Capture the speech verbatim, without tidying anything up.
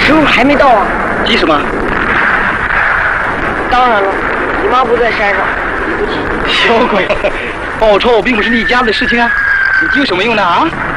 师傅还没到啊？ 急什么？ 当然了，姨妈不在山上，急不急？ 小鬼，报仇并不是你家的事情啊，你急有什么用呢啊？